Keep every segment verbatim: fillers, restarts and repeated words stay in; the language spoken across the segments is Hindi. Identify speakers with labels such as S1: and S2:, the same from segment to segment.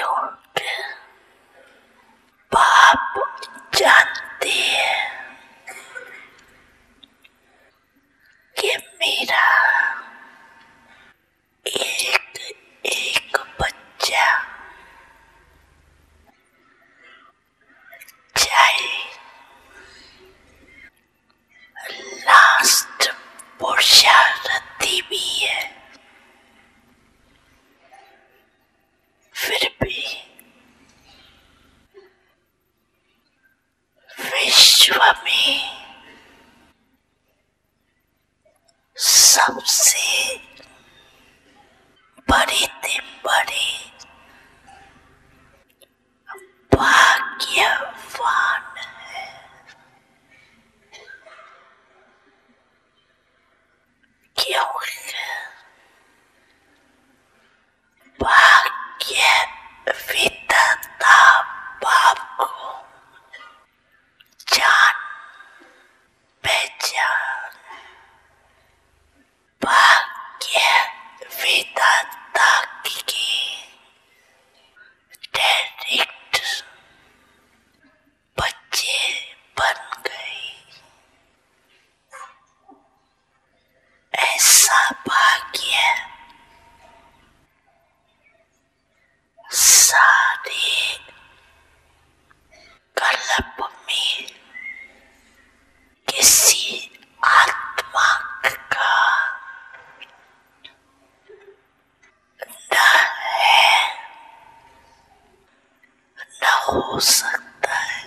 S1: क्योंकि बाप जानते हैं कि मेरा एक एक बच्चा चाहे लास्ट पुरुषार्थी भी है, फिर भी विश्व में सबसे बड़े से बड़े भाग्यवान है, क्योंकि भाग्य विधाता बाप को जान पहचान, भाग्य विधाता की डायरेक्ट बच्चे बन गए। ऐसा भाग्य सारे कल्प में किसी आत्मा का न है, न हो सकता है।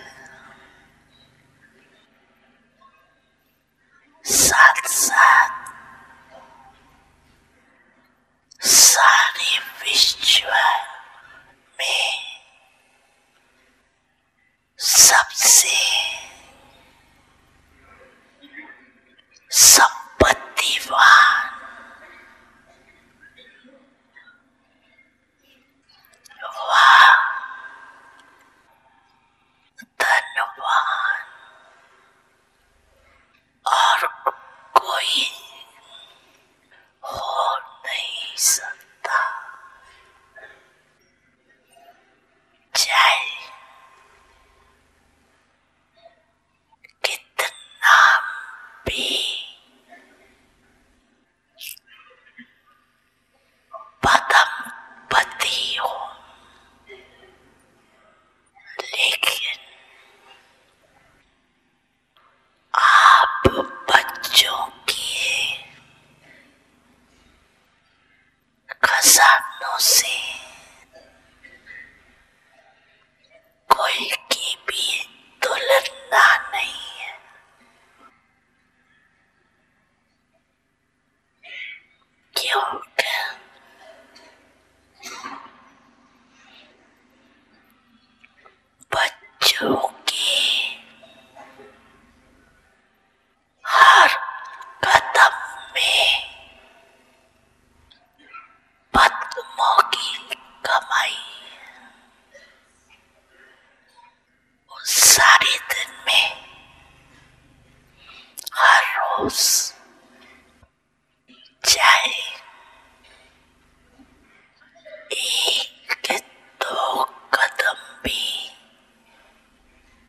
S1: साथ साथ सारे विश्व में सबसे संपत्तिवान, वाह धनवान और कोई हो नहीं सकता। चाहे कितना भी पदमपति हो, लेकिन आप बच्चों के खजानों से कोई की भी तुलना नहीं है, क्योंकि बच्चों की हर कदम में पद्मों की कमाई, सारे दिन में हर रोज चाहे एक दो कदम भी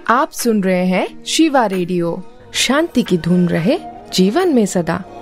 S2: आप सुन रहे हैं शिवा रेडियो। शांति की धुन रहे जीवन में सदा।